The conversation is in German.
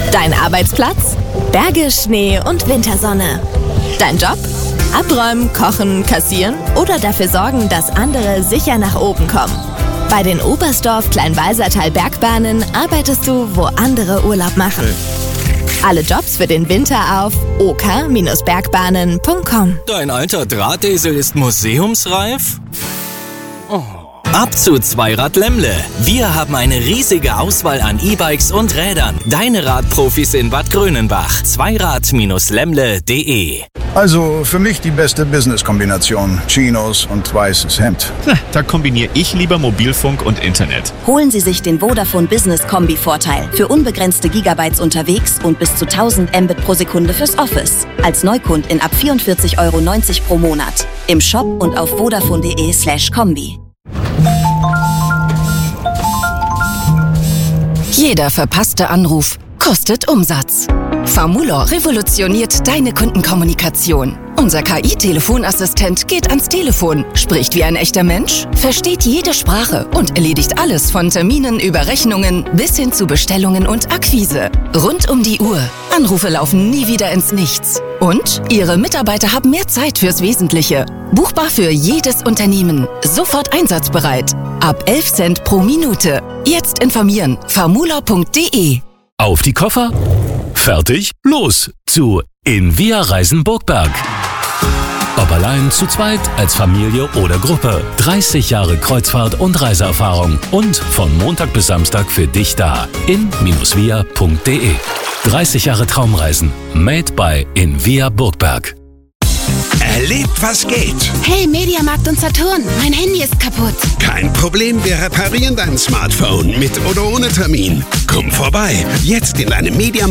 Dein Arbeitsplatz? Berge, Schnee und Wintersonne. Dein Job? Abräumen, kochen, kassieren oder dafür sorgen, dass andere sicher nach oben kommen. Bei den Oberstdorf Kleinwalsertal Bergbahnen arbeitest du, wo andere Urlaub machen. Alle Jobs für den Winter auf ok-bergbahnen.com. Dein alter Drahtesel ist museumsreif? Oh. Ab zu Zweirad Lemmle. Wir haben eine riesige Auswahl an E-Bikes und Rädern. Deine Radprofis in Bad Grönenbach. Zweirad-lemmle.de. Also für mich die beste Business-Kombination. Chinos und weißes Hemd. Da kombiniere ich lieber Mobilfunk und Internet. Holen Sie sich den Vodafone Business Kombi-Vorteil für unbegrenzte Gigabytes unterwegs und bis zu 1000 Mbit pro Sekunde fürs Office. Als Neukundin ab 44,90 € pro Monat. Im Shop und auf vodafone.de/kombi. Jeder verpasste Anruf kostet Umsatz. Famulor revolutioniert deine Kundenkommunikation. Unser KI-Telefonassistent geht ans Telefon, spricht wie ein echter Mensch, versteht jede Sprache und erledigt alles von Terminen über Rechnungen bis hin zu Bestellungen und Akquise. Rund um die Uhr. Anrufe laufen nie wieder ins Nichts. Und Ihre Mitarbeiter haben mehr Zeit fürs Wesentliche. Buchbar für jedes Unternehmen. Sofort einsatzbereit. Ab 11 Cent pro Minute. Jetzt informieren. famulor.de. Auf die Koffer. Fertig, los zu Invia Reisen Burgberg. Ob allein, zu zweit, als Familie oder Gruppe. 30 Jahre Kreuzfahrt- und Reiseerfahrung und von Montag bis Samstag für dich da. in-via.de. 30 Jahre Traumreisen. Made by Invia Burgberg. Erlebt, was geht. Hey, Mediamarkt und Saturn, mein Handy ist kaputt. Kein Problem, wir reparieren dein Smartphone mit oder ohne Termin. Komm vorbei, jetzt in deinem Mediamarkt